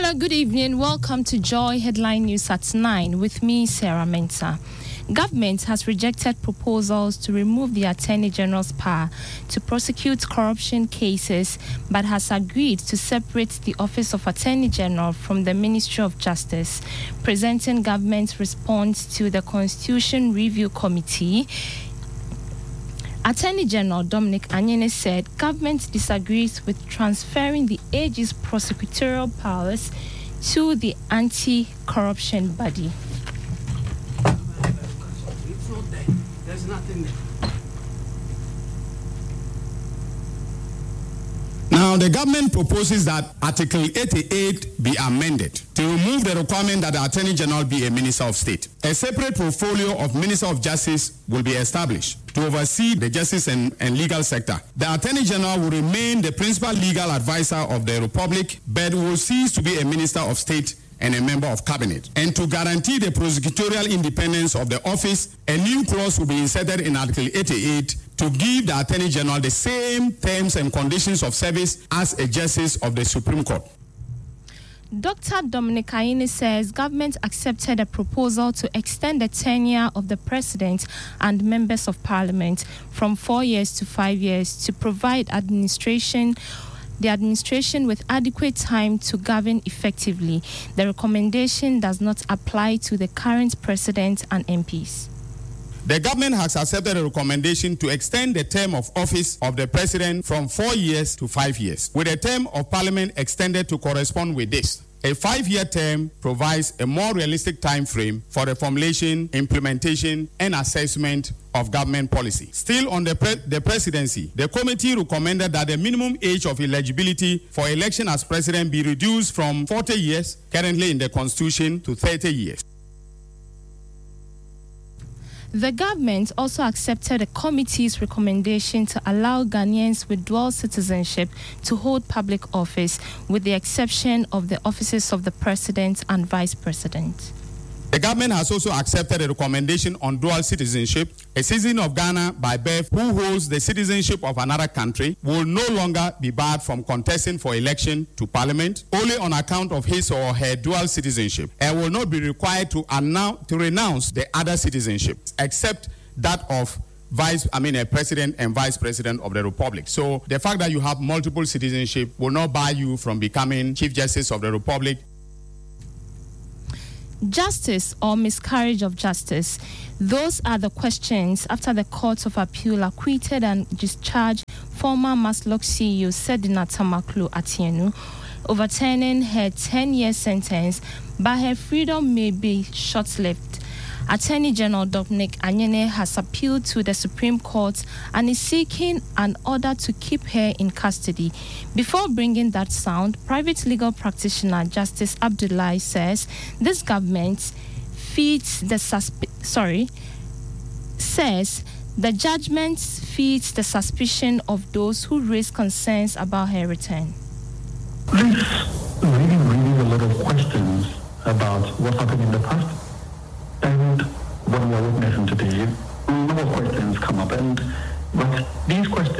Hello, good evening. Welcome to Joy Headline News at 9 with me, Sarah Mensah. Government has rejected proposals to remove the Attorney General's power to prosecute corruption cases, but has agreed to separate the Office of Attorney General from the Ministry of Justice. Presenting government's response to the Constitution Review Committee, Attorney General Dominic Anyene said government disagrees with transferring the AG's prosecutorial powers to the anti-corruption body. It's not there. There's nothing there. Now, the government proposes that Article 88 be amended to remove the requirement that the Attorney General be a Minister of State. A separate portfolio of Minister of Justice will be established to oversee the justice and legal sector. The Attorney General will remain the principal legal advisor of the Republic, but will cease to be a Minister of State and a member of cabinet. And to guarantee the prosecutorial independence of the office, a new clause will be inserted in Article 88 to give the Attorney General the same terms and conditions of service as a justice of the Supreme Court. Dr. Dominic Anyene says government accepted a proposal to extend the tenure of the President and members of Parliament from 4 years to 5 years to provide the administration with adequate time to govern effectively. The recommendation does not apply to the current President and MPs. The government has accepted a recommendation to extend the term of office of the President from 4 years to 5 years, with the term of Parliament extended to correspond with this. A 5-year term provides a more realistic time frame for the formulation, implementation, and assessment of government policy. Still on the presidency, the committee recommended that the minimum age of eligibility for election as president be reduced from 40 years, currently in the Constitution, to 30 years. The government also accepted a committee's recommendation to allow Ghanaians with dual citizenship to hold public office, with the exception of the offices of the President and Vice President. The government has also accepted a recommendation on dual citizenship. A citizen of Ghana by birth who holds the citizenship of another country will no longer be barred from contesting for election to Parliament only on account of his or her dual citizenship, and will not be required to renounce the other citizenship, except that of a President and Vice President of the Republic. So the fact that you have multiple citizenship will not bar you from becoming Chief Justice of the Republic. Justice or miscarriage of justice? Those are the questions after the Court of Appeal acquitted and discharged former Maslock CEO Sedina Tamaklo Atienu, overturning her 10-year sentence, but her freedom may be short-lived. Attorney General Dominic Anyene has appealed to the Supreme Court and is seeking an order to keep her in custody. Before bringing that sound, private legal practitioner Justice Abdullahi says this government says the judgment feeds the suspicion of those who raise concerns about her return. This really a lot of questions about what happened in the past. And what we are witnessing today, a lot of questions come up, but these questions